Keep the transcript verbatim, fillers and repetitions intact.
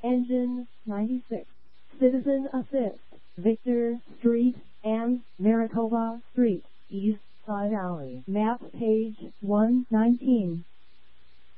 Engine ninety-six. Citizen Assist. Victor Street and Maricopa Street, East Side Alley. Map page one nineteen.